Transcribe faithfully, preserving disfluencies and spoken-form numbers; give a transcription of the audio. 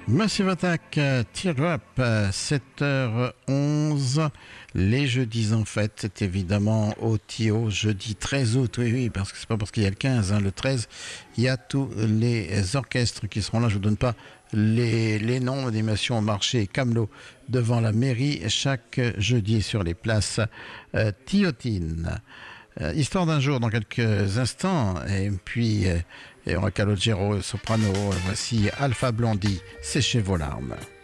Massive Attack, Teardrop, sept heures onze. Les jeudis en fait, c'est évidemment au Tio, jeudi treize août, oui, oui, parce que c'est pas parce qu'il y a le quinze, hein, le treize, il y a tous les orchestres qui seront là. Je ne vous donne pas les, les noms, animation au marché Camelot devant la mairie chaque jeudi sur les places euh, Tiotine. Euh, Histoire d'un jour dans quelques instants, et puis euh, et on a Calogero, soprano, voici Alpha Blondie, séchez vos larmes.